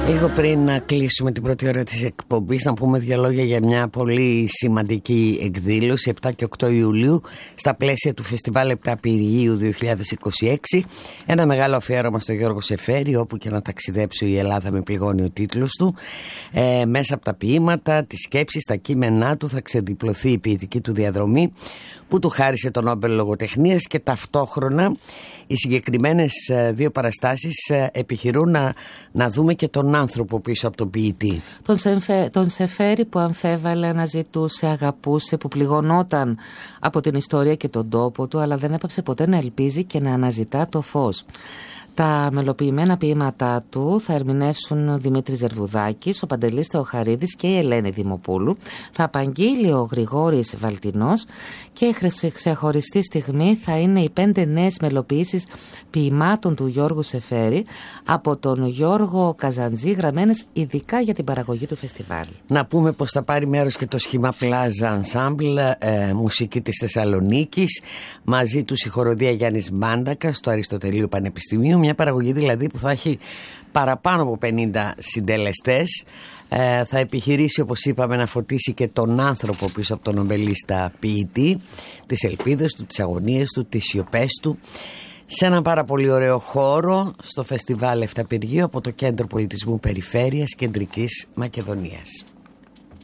Λίγο πριν να κλείσουμε την πρώτη ώρα της εκπομπής, να πούμε δύο λόγια για μια πολύ σημαντική εκδήλωση 7 και 8 Ιουλίου στα πλαίσια του Φεστιβάλ Επταπηργίου 2026. Ένα μεγάλο αφιέρωμα στο Γιώργο Σεφέρη, όπου και να ταξιδέψω η Ελλάδα με πληγώνει ο τίτλος του. Μέσα από τα ποίηματα, τις σκέψεις, τα κείμενά του θα ξεδιπλωθεί η ποιητική του διαδρομή που του χάρισε το Νόμπελ Λογοτεχνίας, και ταυτόχρονα οι συγκεκριμένες δύο παραστάσεις επιχειρούν να δούμε και τον άνθρωπο πίσω από τον ποιητή. Τον Σεφέρη που αμφέβαλε, αναζητούσε, αγαπούσε, που πληγωνόταν από την ιστορία και τον τόπο του, αλλά δεν έπαψε ποτέ να ελπίζει και να αναζητά το φως. Τα μελοποιημένα ποίηματά του θα ερμηνεύσουν ο Δημήτρης Ζερβουδάκης, ο Παντελής Θεοχαρίδης και η Ελένη Δημοπούλου. Θα απαγγείλει ο Γρηγόρης Βαλτινός και ξεχωριστή στιγμή θα είναι οι 5 νέες μελοποιήσεις ποιημάτων του Γιώργου Σεφέρη από τον Γιώργο Καζαντζή, γραμμένες ειδικά για την παραγωγή του φεστιβάλ. Να πούμε πως θα πάρει μέρος και το Σχήμα Πλάζα Ensemble, μουσική της Θεσσαλονίκης, μαζί του η χοροδία Γιάννης Μάντακα στο Αριστοτελείου Πανεπιστημίου. Μια παραγωγή δηλαδή που θα έχει παραπάνω από 50 συντελεστές. Θα επιχειρήσει, όπως είπαμε, να φωτίσει και τον άνθρωπο πίσω από τον νομπελίστα ποιητή, τις ελπίδες του, τις αγωνίες του, τις σιωπές του, σε ένα πάρα πολύ ωραίο χώρο στο Φεστιβάλ Επταπηργίου από το Κέντρο Πολιτισμού Περιφέρειας Κεντρικής Μακεδονίας.